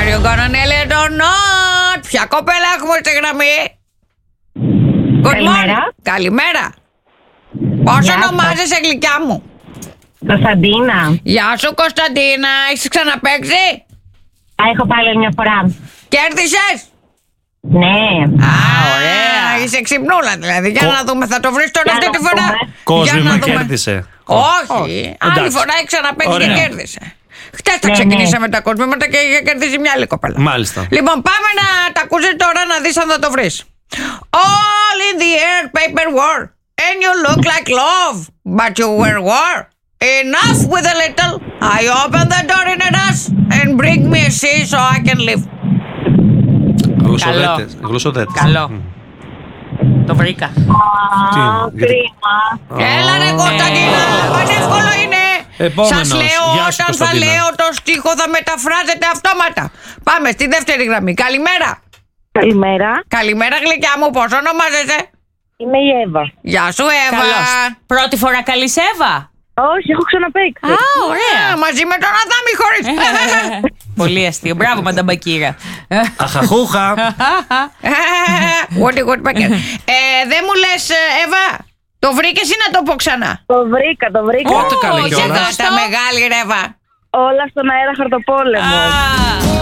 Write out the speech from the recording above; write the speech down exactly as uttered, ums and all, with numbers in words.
are you gonna nail it or not? Ποια κοπέλα έχουμε στη γραμμή? Good Καλημέρα. morning. Καλημέρα. Πώς Γεια σας. ονομάζεσαι, γλυκιά μου? Κωνσταντίνα. Γεια σου, Κωνσταντίνα. Έχεις ξαναπαίξει? Α, έχω πάλι μια φορά. Κέρδισες? Ναι. Α, ωραία. Είσαι ξυπνούλα δηλαδή. Για Κο- να δούμε, θα το βρεις τώρα Για αυτή να τη φορά. δούμε. Για Κόσμημα να δούμε. κέρδισε. Όχι. Άλλη Εντάξει. φορά έχει ξαναπαίξει και Ωραία. κέρδισε. Χτες τα Ναι, ξεκινήσαμε τα κοσμήματα και είχε κερδίσει μια άλλη κοπέλα. Μάλιστα. Λοιπόν, πάμε να τα ακούσεις τώρα να δεις αν θα το βρεις. All in the air, paper war. And you look like love, but you wear war. Enough with a little. I open the door in a rush and bring me a sea so I can live. Γλωσσοδέτες. Γλωσσοδέτες. Καλό. Το βρήκα. Α, Τι, γιατί- κρίμα. Έλα ρε Κωνσταντίνα, πανεύκολο είναι. Επόμενος. Σας λέω, Γεια σου, όταν θα Κωνσταντίνα. λέω το στίχο θα μεταφράζεται αυτόματα. Πάμε στη δεύτερη γραμμή. Καλημέρα. Καλημέρα. Καλημέρα γλυκιά μου, πώς ονομάζεσαι? Είμαι η Εύα. Γεια σου Εύα. Καλώς. Πρώτη φορά καλή Εύα. Όχι, έχω ξαναπαίξει. Α, ωραία. Α, μαζί με τον Αδάμι χωρίς. Πολύ αστείο. Μπράβο, Μανταμπακύρα. Αχαχούχα. What a good packet. Ε, δεν μου λες ε, Εύα, το βρήκες ή να το πω ξανά? Το βρήκα, το βρήκα. Πότε καλή για κιόλας. δώσ' το. Τα μεγάλη Ρεύα. Όλα στον αέρα χαρτοπόλεμο. Α,